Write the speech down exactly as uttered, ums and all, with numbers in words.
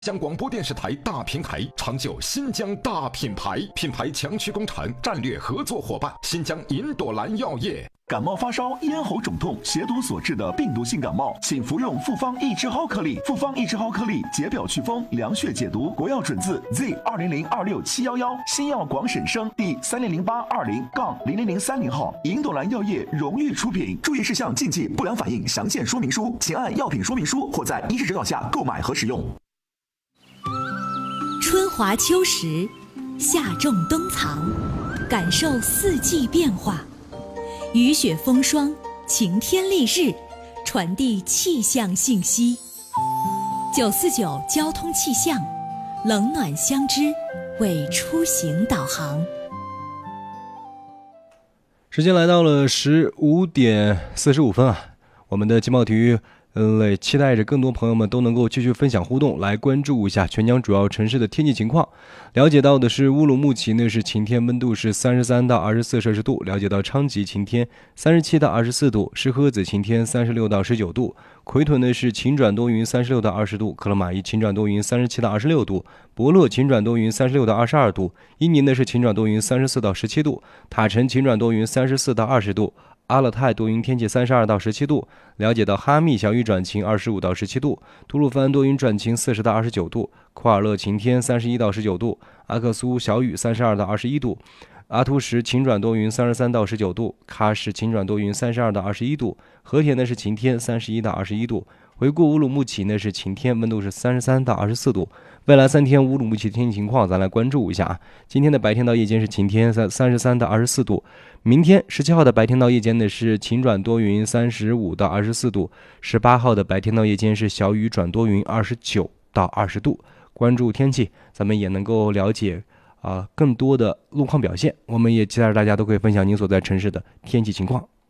江广播电视台大平台，长久新疆大品牌，品牌强区工程战略合作伙伴新疆银朵兰药业。 感冒发烧、咽喉肿痛、血毒所致的病毒性感冒，请服用复方益智蒿颗粒。复方益智蒿颗粒解表祛风、凉血解毒，国药准字 Z 二零零二六七幺幺，新药广审生第三零零八二零杠零零零三零号，银朵兰药业荣誉出品。注意事项、禁忌、不良反应详见说明书，请按药品说明书或在医师指导下购买和使用。 春华秋实，夏种冬藏，感受四季变化。雨雪风霜，晴天丽日，传递气象信息。九四九交通气象，冷暖相知，为出行导航。 时间来到了十五点四十五分啊，我们的金茂体育呃，期待着更多朋友们都能够继续分享互动，来关注一下全疆主要城市的天气情况。了解到的是乌鲁木齐呢是晴天，温度是三十三到二十四摄氏度；了解到昌吉晴天，三十七到二十四度；石河子晴天，三十六到十九度；奎屯呢是晴转多云，三十六到二十度；克勒玛依晴转多云，三十七到二十六度；博乐晴转多云，三十六到二十二度；伊宁呢是晴转多云，三十四到十七度；塔城晴转多云，三十四到二十度；阿勒泰多云天气，三十二到十七度；了解到哈密小雨转晴，二十五到十七度；吐鲁番多云转晴，四十到二十九度；库尔勒晴天，三十一到十九度；阿克苏小雨，三十二到二十一度；阿图什晴转多云，三十三到十九度；喀什晴转多云，三十二到二十一度；和田呢是晴天，三十一到二十一度；回顾乌鲁木齐呢是晴天，温度是三十三到二十四度。未来三天乌鲁木齐天气情况咱来关注一下啊。今天的白天到夜间是晴天，三十三到二十四度。明天十七号的白天到夜间呢是晴转多云，三十五到二十四度。十八号的白天到夜间是小雨转多云，二十九到二十度。关注天气，咱们也能够了解啊、呃、更多的路况表现。我们也期待大家都可以分享您所在城市的天气情况。